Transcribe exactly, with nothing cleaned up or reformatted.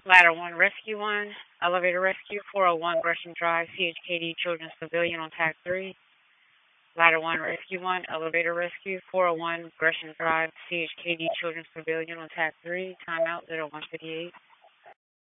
Ladder one, Rescue one, Elevator Rescue, four oh one Gresham Drive, C H K D Children's Pavilion on tag three. Ladder one, Rescue one, Elevator Rescue, four oh one Gresham Drive, C H K D Children's Pavilion on tag three. Timeout zero one fifty-eight.